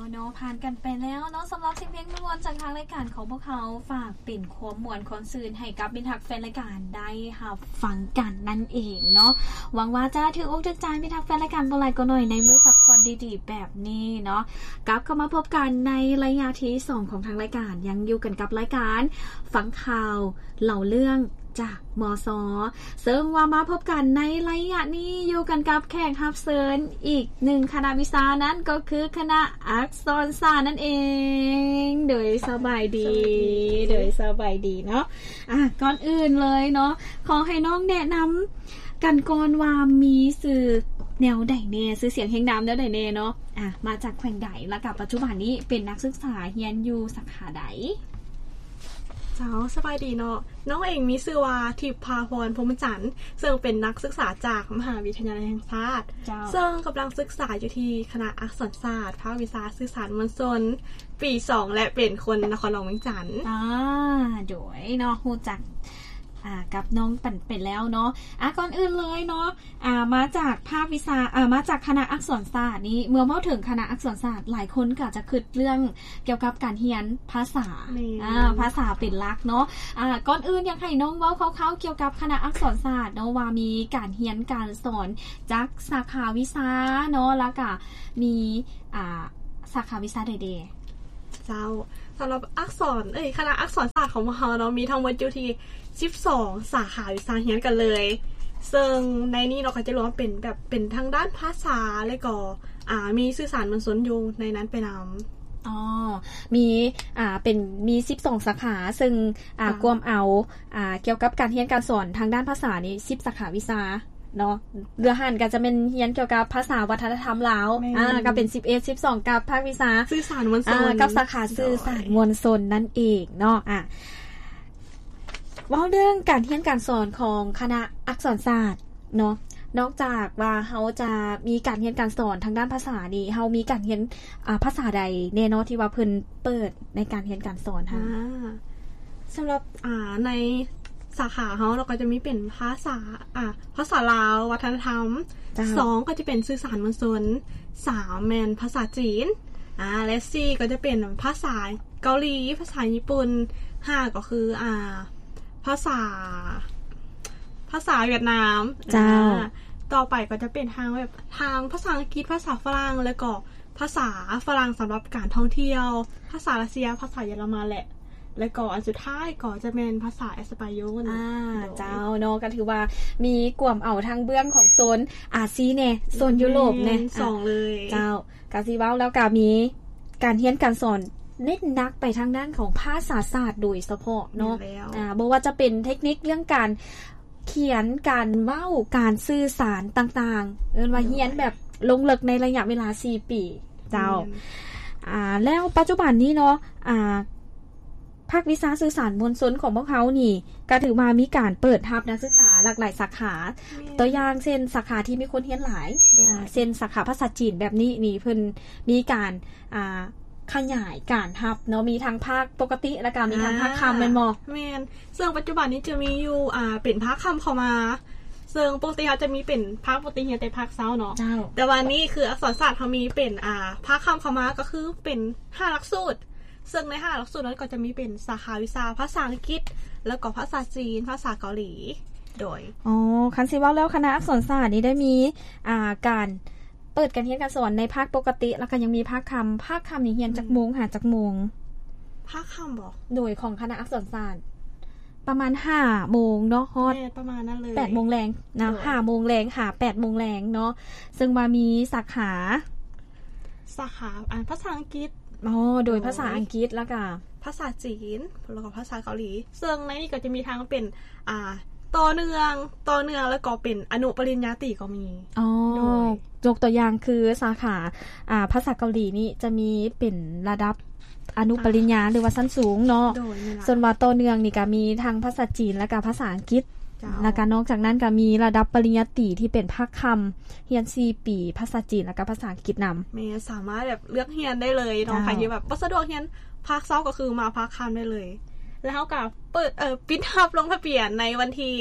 เนาะผ่านกันไปแล้วเนาะสำหรับเพลงม่วนจากทางรายการของพวกเขาฝากเป็นความม่วนคอนซื่นให้กับมิตรฮักแฟนรายการได้รับฟังกันนั่นเองเนาะหวังว่าจะถืออกถือใจมิตรฮักแฟนรายการบ่หลายก็หน่อยในมื้อพักผ่อนดีๆแบบนี้เนาะกลับเข้ามาพบกันในระยะที่2ของทางรายการยังอยู่กันกับรายการฟังข่าวเล่าเรื่องจากมส.ซึ่งว่ามาพบกันในระยะนี้อยู่กันกับแขกรับเชิญอีกหนึ่งคณะวิชานั้นก็คือคณะอักษรศาสตร์นั่นเองโดยสบายดีเนาะก่อนอื่นเลยเนาะขอให้น้องแนะนำกันก่อนว่ามีสื่อแนวใดแน่ซื้อเสียงเฮงดำแนวใดแน่เนาะมาจากแขวงใดและกับปัจจุบันนี้เป็นนักศึกษาเรียนอยู่สาขาใดเจ้าสบายดีเนาะน้องเองมีชื่อว่าทิพาพรพรหมจันทร์ซึ่งเป็นนักศึกษาจากมหาวิทยาลัยแห่งชาติซึ่งกำลังศึกษาอยู่ที่คณะอักษรศาสตร์ภาควิชาสื่อสารมวลชนปี2และเป็นคนนครหลวงเวียงจันทร์โดยเนาะฮู้จักกับน้องปั่นเป็นแล้วเนาะก่อนอื่นเลยเนาะมาจากภาควิชามาจากคณะอักษรศาสตร์นี้เมื่อเมาถึงคณะอักษรศาสตร์หลายคนก็จะคิดเรื่องเกี่ยวกับการเรียนภาษาภาษาเป็นหลักเนาะก่อนอื่นอยากให้น้องเว้าคร่าวๆเกี่ยวกับคณะอักษรศาสตร์เนาะว่ามีการเรียนการสอนจากสาขาวิชาเนาะแล้วก็มีสาขาวิชาใดๆเจ้าสำหรับอักษรคณะอักษรศาสตร์ของมหาเรามีทั้งหมดอยู่ที่12สาขาวิชาเรียนกันเลยซึ่งในนี้เราก็จะรวมเป็นทางด้านภาษาแล้วก็มีสื่อสารมวลชนอยู่ในนั้นไปนำมี12สาขาซึ่งรวมเอาเกี่ยวกับการเรียนการสอนทางด้านภาษานี่10สาขาวิชาเนาะเรือหันก็จะเป็นเรียนเกี่ยวกับภาษาวัฒนธรรมลาวก็เป็น11 12กับภาควิชาสื่อสารมวลชนกับสาขาสื่อสารมวลชนนั่นเองเนาะว่าเรื่องการเรียนการสอนของคณะอักษรศาสตร์เนาะนอกจากว่าเฮาจะมีการเรียนการสอนทางด้านภาษานี่เฮามีการเรียนภาษาใดแน่เนาะที่ว่าเพิ่นเปิดในการเรียนการสอนสำหรับในสาขาเฮาเราก็จะมีเป็นภาษาลาววัฒนธรรม2ก็จะเป็นสื่อสารมวลชน3แม่นภาษาจีนและ4ก็จะเป็นภาษาเกาหลีภาษาญี่ปุ่น5ก็คือภาษาเวียดนามต่อไปก็จะเป็นทางภาษาอังกฤษภาษาฝรั่งแล้วก็ภาษาฝรั่งสำหรับการท่องเที่ยวภาษารัสเซียภาษาเยอรมันแล้วก็อันสุดท้ายก็จะเป็นภาษาเอสปานโยลเจ้าเนาะก็ถือว่ามีกลุ่มเอาทางเบื้องของโซนอาเซียนเนี่ยโซนยุโรปเนี่ย 2เลยเจ้ากะสิเว้าแล้วก็มีการเรียนการสอนเน้นนักไปทางด้านของภาษาศาสตร์โดยเฉพาะเนาะบ่ว่าจะเป็นเทคนิคเรื่องการเขียนการเว้าการสื่อสารต่างๆว่าเรียนแบบลงลึกในระยะเวลา4ปีเจ้าแล้วปัจจุบันนี้เนาะภาควิชาสื่อสารมวลชนของพวกเขานี่ก็ถือว่ามีการเปิดรับนักศึกษาหลากหลายสาขาตัวอย่างเช่นสาขาที่มีคนเรียนหลายเช่นสาขาภาษาจีนแบบนี้นี่เพิ่นมีการขยายการรับเนาะมีทั้งภาคปกติและก็มีทั้งภาคคำแม่นบ่แม่นซึ่งปัจจุบันนี้จะมีอยู่เป็นภาคคำเข้ามาซึ่งปกติเขาจะมีเป็นภาคปกติเรียนแต่ภาคเช้าเนาะแต่วันนี้คืออักษรศาสตร์เขามีเป็นภาคคำเข้ามาก็คือเป็น5หลักสูตรซึ่งใน5หลักสูตรนั้นก็จะมีเป็นสาขาวิชาภาษาอังกฤษแล้วก็ภาษาจีนภาษาเกาหลีโดยคันสิว่าแล้วคณะอักษรศาสตร์นี้ได้มีการเปิดการเรียนการสอนในภาคปกติแล้วก็ยังมีภาคคำนี่เรียนจักโมงหาจักโมงภาคคำบ่โดยของคณะอักษรศาสตร์ประมาณ 5 โมงเนาะฮอดประมาณนั้นเลย 8 โมงแรงนะ5 โมงแรงหา8 โมงแรงเนาะซึ่งว่ามีสาขาภาษาอังกฤษโดยภาษาอังกฤษแล้วก็ภาษาจีนแล้วก็ภาษาเกาหลีซึ่งในนี้ก็จะมีทั้งเป็นต่อเนื่องแล้วก็เป็นอนุปริญญาตรีก็มียกตัวอย่างคือสาขาภาษาเกาหลีนี่จะมีเป็นระดับอนุปริญญาหรือว่าชั้นสูงเนาะส่วนว่าต่อเนื่องนี่ก็มีทั้งภาษาจีนและก็ภาษาอังกฤษแล้วก็นอกจากนั้นก็มีระดับปริญญาตรีที่เป็นภาคคำเรียน4ปีภาษาจีนแล้วก็ภาษาอังกฤษนำแม่สามารถแบบเลือกเรียนได้เลยเนาะใครที่แบบบ่สะดวกเรียนภาคเช้าก็คือมาภาคค่ำได้เลยแล้วก็เปิดปิดรับลงทะเบียนในวันที่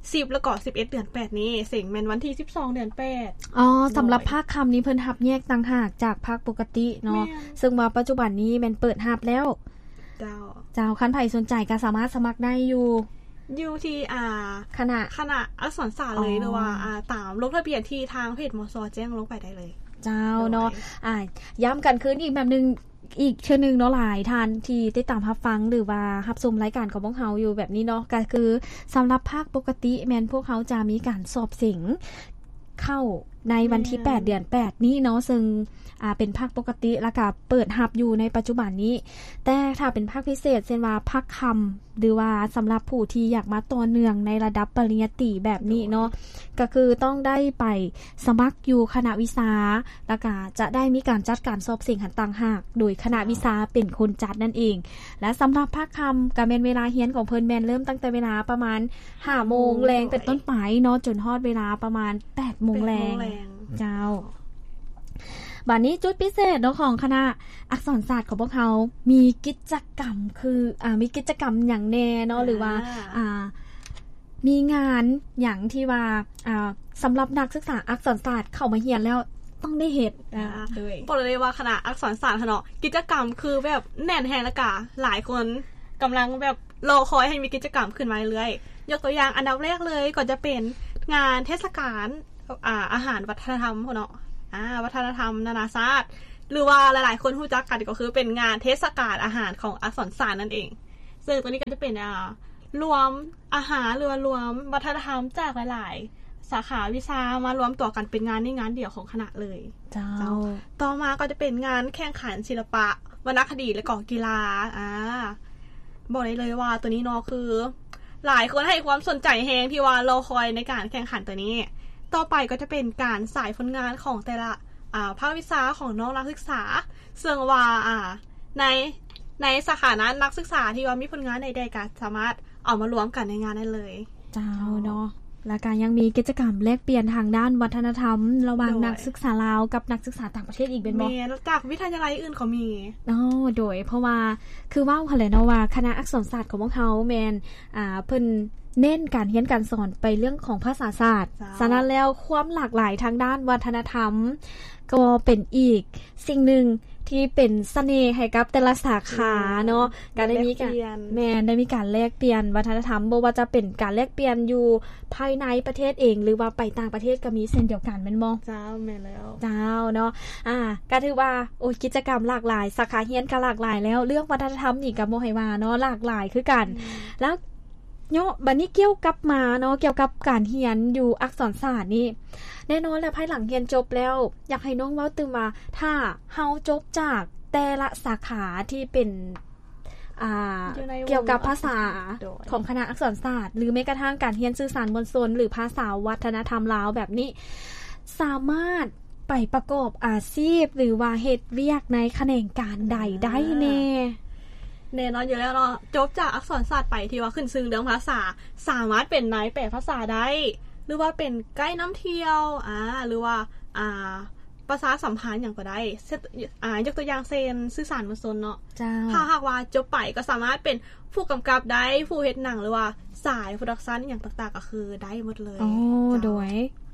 10แล้วก็11เดือน8นี้เสียงแม่นวันที่12เดือน8 อ๋อสำหรับภาคคำนี้เพิ่นรับแยกต่างหากจากภาคปกติเนาะซึ่งว่าปัจจุบันนี้แม่นเปิดรับแล้วเจ้าคันไผสนใจก็สามารถสมัครได้อยู่ที่คณะอักษรศาสตร์เลยหรือว่าตามลงทะเบียนที่ทางเพจมสแจ้งลงไปได้เลยเจ้าเนาะย้ำกันคืนอีกแบบนึงอีกเชื่อนึงเนาะหลายท่านที่ได้ตามรับฟังหรือว่ารับชมรายการของพวกเขาอยู่แบบนี้เนาะก็คือสำหรับภาคปกติแม่นพวกเขาจะมีการสอบเสียงเข้าในวันที่8เดือน8นี้เนาะซึ่งเป็นภาคปกติแล้วก็เปิดรับอยู่ในปัจจุบันนี้แต่ถ้าเป็นภาคพิเศษเช่นว่าภาคคำหรือว่าสำหรับผู้ที่อยากมาต่อเนื่องในระดับปริญญาตรีแบบนี้เนาะก็คือต้องได้ไปสมัครอยู่คณะวิชาแล้วก็จะได้มีการจัดการสอบเสียงหันต่างหากโดยคณะวิชาเป็นคนจัดนั่นเองและสำหรับภาคคำก็แม่นเวลาเรียนของเพิ่นแม่นเริ่มตั้งแต่เวลาประมาณ 5:00 นเป็นต้นไปเนาะจนฮอดเวลาประมาณ 8:00 นเจ้าบัดนี้จุดพิเศษเนาะของคณะอักษรศาสตร์ของพวกเขามีกิจกรรมคือมีกิจกรรมอย่างแน่เนาะหรือว่ามีงานอย่างที่ว่าสำหรับนักศึกษาอักษรศาสตร์เข้ามาเรียนแล้วต้องได้เฮ็ดด้วยบอกเลยว่าคณะอักษรศาสตร์เนาะกิจกรรมคือแบบแน่นแฮงแล้วก็หลายคนกำลังแบบรอคอยให้มีกิจกรรมขึ้นมาเรื่อยๆยกตัวอย่างอันดับแรกเลยก็จะเป็นงานเทศกาลอาหารวัฒนธรรมเนาะวัฒนธรรมนานาชาติหรือว่าหลายๆคนรู้จักกันก็คือเป็นงานเทศกาลอาหารของอักษรศาสตร์นั่นเองซึ่งตัวนี้ก็จะเป็นรวมอาหารหรือว่ารวมวัฒนธรรมจากหลายๆสาขาวิชามารวมตัวกันเป็นงานงานเดี่ยวของคณะเลยเจ้าต่อมาก็จะเป็นงานแข่งขันศิลปะวรรณคดีและก็กีฬาบอกได้เลยว่าตัวนี้เนาะคือหลายคนให้ความสนใจแฮงที่ว่าเราคอยในการแข่งขันตัวนี้ต่อไปก็จะเป็นการสายผลงานของแต่ละภาควิชาของน้องนักศึกษาซึ่งว่าในสาขานั้นนักศึกษาที่ว่ามีผลงานใดๆก็สามารถเอามารวมกันในงานได้เลยเจ้าเนาะและการยังมีกิจกรรมแลกเปลี่ยนทางด้านวัฒนธรรมระหว่างนักศึกษาลาวกับนักศึกษาต่างประเทศอีกเป็นบ่จากวิทยาลัยอื่นเขามีโดยเพราะว่าคือว่าคั่นแหละเนาะว่าคณะอักษรศาสตร์ของพวกเขาแม่นเพิ่นเน้นการเรียนการสอนไปเรื่องของภาษาศาสตร์ฉะนั้นแล้วความหลากหลายทางด้านวัฒนธรรมก็เป็นอีกสิ่งหนึ่งที่เป็นเสน่ห์ให้กับแต่ละสาขาเนาะการได้มีการได้มีการแลกเปลี่ยนวัฒนธรรมบ่ว่าจะเป็นการแลกเปลี่ยนอยู่ภายในประเทศเองหรือว่าไปต่างประเทศก็มีเช่นเดียวกันแม่นบ่เจ้าแม่นแล้วเจ้าเนาะก็ถือว่าโอ้กิจกรรมหลากหลายสาขาเรียนก็หลากหลายแล้วเรื่องวัฒนธรรมนี่ก็บ่ให้ว่าเนาะหลากหลายคือกันแล้วเนาะบัดนี้เกี่ยวกับมาเนาะเกี่ยวกับการเรียนอยู่อักษรศาสตร์นี่แน่นอนแล้วภายหลังเรียนจบแล้วอยากให้น้องเว้าตื่นมาถ้าเฮาจบจากแต่ละสาขาที่เป็นเกี่ยวกับภาษาของคณะอักษรศาสตร์หรือแม้กระทั่งการเรียนสื่อสารมวลชนหรือภาษาวัฒนธรรมลาวแบบนี้สามารถไปประกอบอาชีพหรือว่าเฮ็ดเวียกในแขนงการใดได้แน่นอนอยู่แล้วเนาะจบจากอักษรศาสตร์ไปที่ว่าขึ้นซึ่งเรื่องภาษาสามารถเป็นนายแปลภาษาได้หรือว่าเป็นไกด์น้ำเที่ยวหรือว่าภาษาสัมพันธ์อย่างก็ได้ยกตัวอย่างเช่นสื่อสารมวลชนเนาะถ้าหากว่าจบไปก็สามารถเป็นผู้กำกับได้ผู้เฮ็ดหนังหรือว่าสายโปรดักชันอย่างต่างๆก็คือได้หมดเลยโดย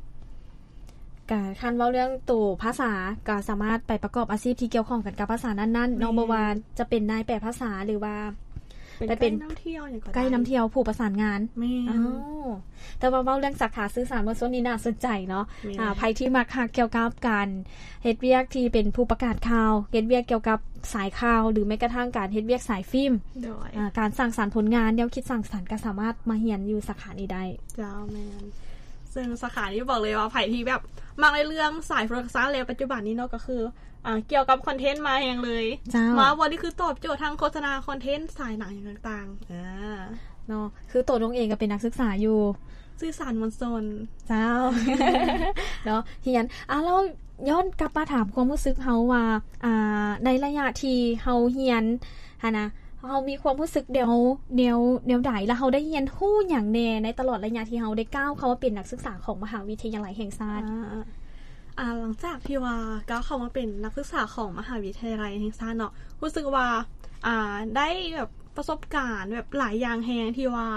คันเว้าเรื่องตัวภาษาก็สามารถไปประกอบอาชีพที่เกี่ยวข้องกันกับภาษานั้นๆเนาะบ่ว่าจะเป็นนายแปลภาษาหรือว่าไปเป็นน้ำเที่ยวอย่างก็ได้ใกล้น้ำเที่ยวผู้ประสานงานแต่ว่าเว้าเรื่องสาขาสื่อสารมวลชนนี่น่าสนใจเนาะไผที่มักเกี่ยวกับการเฮ็ดเวียกที่เป็นผู้ประกาศข่าวเฮ็ดเวียกเกี่ยวกับสายข่าวหรือแม้กระทั่งการเฮ็ดเวียกสายฟิล์มการสร้างสรรค์ผลงานแนวคิดสร้างสรรค์ก็สามารถมาเรียนอยู่สาขานี้ได้เจ้าแม่นซึ่งสาขานี้บอกเลยว่าไผที่แบบมักในเรื่องสายโปรดักชั่นแล้วปัจจุบันนี้เนาะก็คือเกี่ยวกับคอนเทนต์มาแฮงเลยมาวันนี้คือตอบโจทย์ทางโฆษณาคอนเทนต์สายหนังอย่างต่างๆเนาะคือตัวน้องเองก็เป็นนักศึกษาอยู่สื่อสารมวลชนเจ้าเนาะเฮียนแล้วย้อนกลับมาถามความรู้สึกเฮาว่าในระยะที่เฮาเฮียนนะเฮามีความรู้สึกเดี๋ยวใดแล้วเฮาได้เรียนรู้หยังแน่ในตลอดระยะที่เฮาได้ก้าวเข้ามาเป็นนักศึกษาของมหาวิทยาลัยแห่งชาติหลังจากที่ว่าก้าวเข้ามาเป็นนักศึกษาของมหาวิทยาลัยแห่งชาติเนาะรู้สึกว่าได้แบบประสบการณ์แบบหลายอย่างแฮงที่ว่า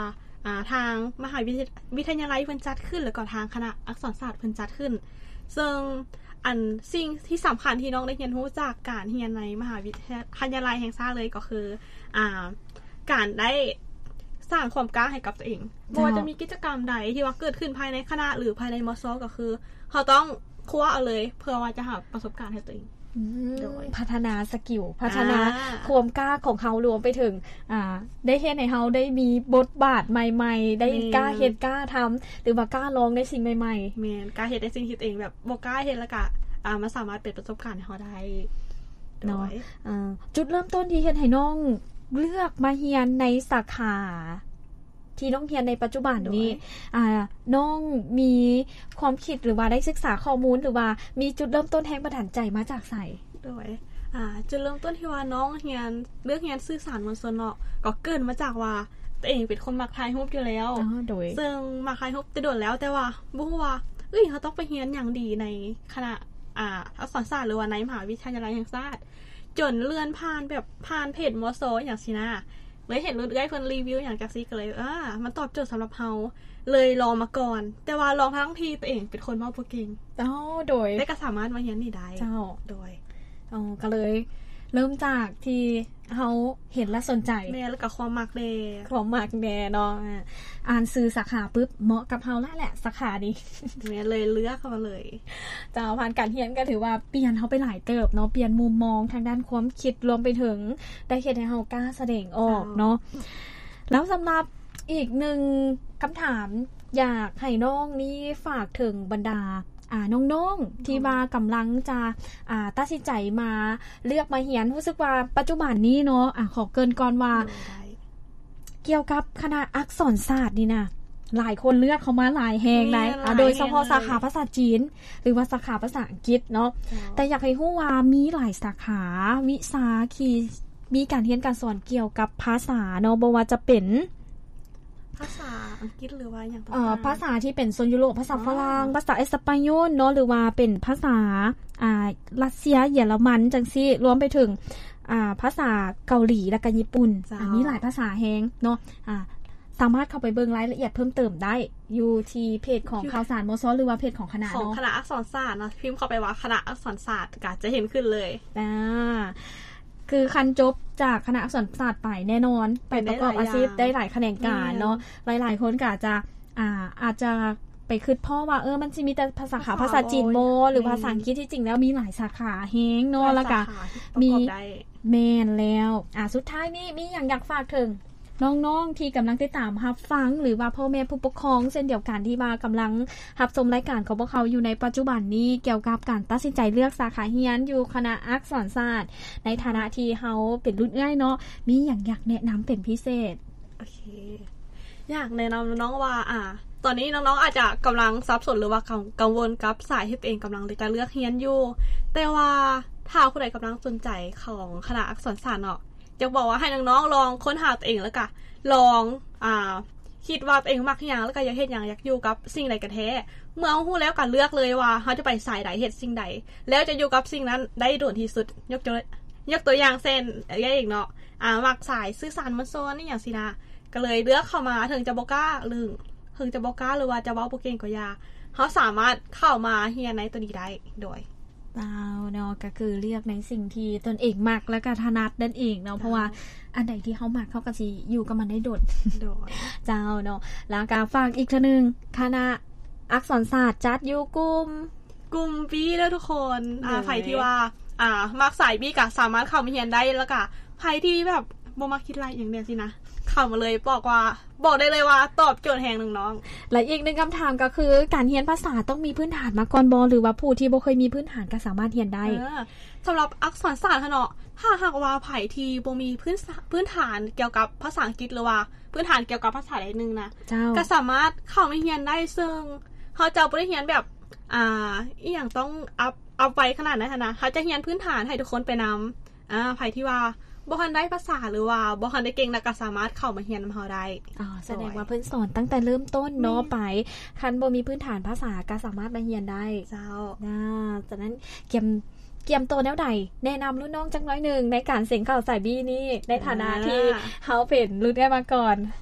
ทางมหาวิทยาลัยเพิ่นจัดขึ้นแล้วก็ทางคณะอักษรศาสตร์เพิ่นจัดขึ้นซึ่งสิ่งที่สำคัญที่น้องได้เรียนรู้จากการเรียนในมหาวิทยาลัยแห่งชาติเลยก็คือการได้สร้างความกล้าให้กับตัวเองบ่ว่าจะมีกิจกรรมใดที่ว่าเกิดขึ้นภายในคณะหรือภายในมศก็คือเขาต้องคว้าเอาเลยเพื่อว่าจะหาประสบการณ์ให้ตัวเองโดยพัฒนาสกิลพัฒนาความกล้าของเขารวมไปถึงได้เห็นให้เขาได้มีบทบาทใหม่ๆได้กล้าเฮ็ดกล้าทำหรือว่ากล้าลองในสิ่งใหม่ๆแม่นกล้าเฮ็ดในสิ่งที่ตัวเองแบบบ่กล้าเฮ็ดแล้วก็มันสามารถเป็นประสบการณ์ให้เขาได้เนาะจุดเริ่มต้นที่เฮ็ดให้น้องเลือกมาเรียนในสาขาที่น้องเรียนในปัจจุบันนี้น้องมีความคิดหรือว่าได้ศึกษาข้อมูลหรือว่ามีจุดเริ่มต้นแรงบันดาลใจมาจากไสโดยจุดเริ่มต้นที่ว่าน้องเรียนสื่อสารมวลชนเนาะก็เกิดมาจากว่าตัวเองเป็นคนมักถ่ายรูปอยู่แล้วซึ่งมักถ่ายรูปแต่โดนแล้วแต่ว่าบ่ฮู้ว่าเขาต้องไปเรียนอย่างดีในคณะอักษรศาสตร์หรือว่าในมหาวิทยาลัยแห่งชาติจนเลื่อนผ่านเพจมสอย่างสินะเลยเห็นรุ่นเอ้ยคนรีวิวอย่างจักซี่ก็เลยมันตอบโจทย์สำหรับเฮาเลยลองมาก่อนแต่ว่าลองทั้งทีตัวเองเป็นคนเว้าบ่เก่งโดยได้ก็สามารถมาเรียนนี่ได้เจ้าโดยก็เลยเริ่มจากที่เฮาเห็นและสนใจแม่แล้วก็ความมักแน่เนาะอ่านซื้อสาขาปึ๊บเหมาะกับเฮาแหละสาขานี้แม่เลยเลือกเข้ามาเลยเจ้าผ่านการเรียนก็ถือว่าเปลี่ยนเฮาไปหลายเติบเนาะเปลี่ยนมุมมองทางด้านความคิดรวมไปถึงได้เฮ็ดให้เฮากล้าแสดงออกเนาะแล้วสำหรับอีก1คำถามอยากให้น้องนี่ฝากถึงบรรดาน้องๆที่ว่ากำลังจะตัดสินใจมาเลือกมาเรียนรู้สึกว่าปัจจุบันนี้เนาะขอเกินก่อนว่าเกี่ยวกับคณะอักษรศาสตร์นี่นะหลายคนเลือกเข้ามาหลายแฮงหลายโดยเฉพาะสาขาภาษาจีนหรือว่าสาขาภาษาอังกฤษเนาะแต่อยากให้รู้ว่ามีหลายสาขาวิชาที่มีการเรียนการสอนเกี่ยวกับภาษาเนาะบ่ว่าจะเป็นภาษาอังกฤษหรือว่าอย่างภาษาที่เป็นโซนยุโรปภาษาฝรั่งภาษาเอสปานโยลเนาะหรือว่าเป็นภาษารัสเซียเยอรมันจังซี่รวมไปถึงภาษาเกาหลีและก็ญี่ปุ่นมีหลายภาษาแฮงเนาะสามารถเข้าไปเบิ่งรายละเอียดเพิ่มเติมได้อยู่ที่เพจของข่าวสารมสหรือว่าเพจของคณะเนาะของคณะอักษรศาสตร์เนาะพิมพ์เข้าไปว่าคณะอักษรศาสตร์ก็จะเห็นขึ้นเลยคือคันจบจากคณะอักษรศาสตร์ไปแน่นอนไปประกอบอาชีพได้หลายแขนงการเนาะหลายๆคนก็อาจจะไปคิดเพราะว่ามันสิมีแต่ภาษาจีนโมหรือภาษาอังกฤษที่จริงแล้วมีหลายสาขาเฮงเนาะแล้วก็มีแม่นแล้วสุดท้ายนี่มีอย่างอยากฝากถึงน้องๆที่กำลังติดตามรับฟังหรือว่าพ่อแม่ผู้ปกครองเช่นเดียวกันที่ว่ากำลังรับชมรายการของพวกเขาอยู่ในปัจจุบันนี้เกี่ยวกับการตัดสินใจเลือกสาขาเรียนอยู่คณะอักษรศาสตร์ในฐานะที่เฮาเป็นรุ่นเอื้อยเนาะมีอย่างอยากแนะนำเป็นพิเศษโอเคอยากแนะนำน้องว่าตอนนี้น้องๆอาจจะกำลังสับสนหรือว่ากังวลกับสายที่ตัวเองกำลังจะเลือกเรียนอยู่แต่ว่าถ้าผู้ใดกำลังสนใจของคณะอักษรศาสตร์เนาะจะบอกว่าให้น้องๆลองค้นหาตัวเองแล้วก็ลองคิดว่าตัวเองมักอย่างแล้วก็อยากเฮ็ดอย่างอยากอยู่กับสิ่งใดกันแท้เมื่อฮู้แล้วก็เลือกเลยว่าเฮาจะไปสายใดเฮ็ดสิ่งใดแล้วจะอยู่กับสิ่งนั้นได้โดนที่สุดยกตัวอย่างเช่นอย่างอีกเนาะมักสายสื่อสารมวลชนนี่อย่างสินะก็เลยเลือกเข้ามาถึงจะบ่กล้าหรือว่าจะเว้าบ่เก่งก็อย่าเฮาสามารถเข้ามาเรียนในตัวนี้ได้โดยเนาะก็คือเลือกในสิ่งที่ตนเองมักและก็ถนัดนั่นเองเนาะเพราะว่าอันใดที่เฮามักเฮาก็สิอยู่กับมันได้โดดเจ้าเนาะแล้วก็ฝากอีกเทื่อนึงคณะอักษรศาสตร์จัดอยู่กลุ่ม B เด้อทุกคนไผที่ว่ามักสาย B ก็สามารถเข้ามาเรียนได้แล้วก็ไผที่แบบบ่มักคิดอะไรอย่างเดียวสินะเข้ามาเลยบอกได้เลยว่าตอบโจทย์แฮงน้องๆและอีก1คำถามก็คือการเรียนภาษาต้องมีพื้นฐานมาก่อนบ่หรือว่าผู้ที่บ่เคยมีพื้นฐานก็สามารถเรียนได้สำหรับอักษรศาสตร์เนาะถ้าหากว่าไผที่บ่มีพื้นฐานเกี่ยวกับภาษาอังกฤษหรือว่าพื้นฐานเกี่ยวกับภาษาใดนึงนะก็สามารถเข้ามาเรียนได้ซึ่งเฮาจะบ่ได้เรียนแบบอีหยังต้องอัพไว้ขนาดนั้นนะเฮาจะเรียนพื้นฐานให้ทุกคนไปนำไผที่ว่าบ่ทันได้ภาษาหรือว่าบ่ทันได้เก่งแล้วก็สามารถเข้ามาเรียนนำเฮาได้แสดงว่าเพิ่นสอนตั้งแต่เริ่มต้นเนาะไปคันบ่มีพื้นฐานภาษาก็สามารถมาเรียนได้เจ้าฉะนั้นเกียมโตแนวใดแนะนำรุ่นน้องจักน้อยนึงในการเสียงข่าวสายบี้นี่ในฐานะที่เฮาเป็นรุ่นได้มาก่อน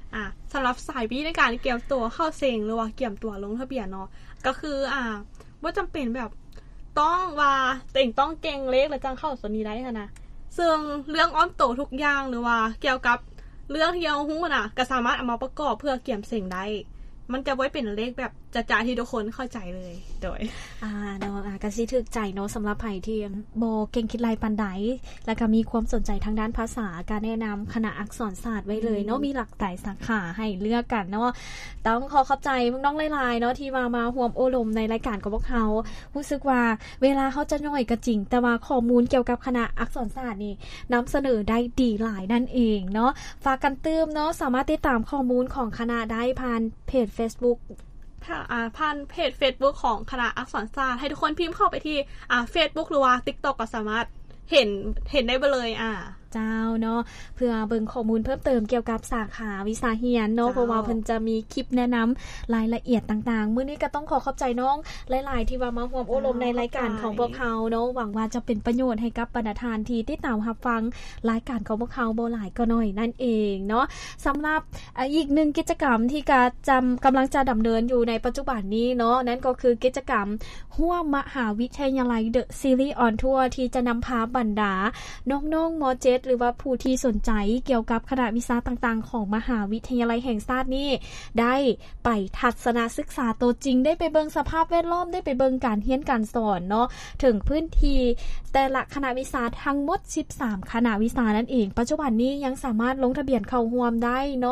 สำหรับสายวิในการเกี่ยวตัวเข้าเซ็งหรือว่าเกี่ยมตัวลงทะเบียนเนาะก็คือบ่จำเป็นแบบต้องว่าตัวเองต้องเก่งเลขแล้วจังเข้าส่วนนี้ได้ค่ะนะซึ่งเรื่องอ้อมโตทุกอย่างหรือว่าเกี่ยวกับเรื่องที่เราฮู้น่ะก็สามารถเอามาประกอบเพื่อเกี่ยมเซ็งได้มันจะไว้เป็นเลขแบบจ๋าๆที่ทุกคนเข้าใจเลยโดยเนาะก็สิถึกใจเนาะสำหรับไผที่บ่เก่งคิดลายปานใดแล้วก็มีความสนใจทางด้านภาษาการแนะนำคณะอักษรศาสตร์ไว้เลยเนาะมีหลากหลายสาขาให้เลือกกันเนาะต้องขอขอบใจน้องหลายๆเนาะที่มาร่วมโอ้ลมในรายการของพวกเฮารู้สึกว่าเวลาเฮาจะน้อยก็จริงแต่ว่าข้อมูลเกี่ยวกับคณะอักษรศาสตร์นี่นำเสนอได้ดีหลายนั่นเองเนาะฝากกันตื้มเนาะสามารถติดตามข้อมูลของคณะได้ผ่านเพจ Facebook ผ่านเพจ Facebook ของคณะอักษรศาสตร์ให้ทุกคนพิมพ์เข้าไปที่Facebook หรือว่า TikTok ก็สามารถเห็นได้ไปเลยเจ้าเนาะเพื่อเบิ่งข้อมูลเพิ่มเติมเกี่ยวกับสาขาวิชาเรียนเนาะเพราะว่าเพิ่นจะมีคลิปแนะนำรายละเอียดต่างๆมื้อนี้ก็ต้องขอบใจน้องหลายๆที่ว่ามาร่วมอบรมในรายการของพวกเฮาเนาะหวังว่าจะเป็นประโยชน์ให้กับบรรดาท่านที่ติดตามรับฟังรายการของพวกเฮาบ่หลายก็น้อยนั่นเองเนาะสำหรับอีก1กิจกรรมที่กำลังจะดำเนินอยู่ในปัจจุบันนี้เนาะนั่นก็คือกิจกรรมร่วมมหาวิทยาลัย The Series on Tour ที่จะนำพาบรรดาน้องๆม.7 หรือว่าผู้ที่สนใจเกี่ยวกับคณะวิชาต่างๆของมหาวิทยาลัยแห่งชาตินี้ได้ไปทัศนศึกษาตัวจริงได้ไปเบิ่งสภาพแวดล้อมได้ไปเบิ่งการเรียนการสอนเนาะถึงพื้นที่แต่ละคณะวิชาทั้งหมด13คณะวิชานั่นเองปัจจุบันนี้ยังสามารถลงทะเบียนเข้าร่วมได้เนาะ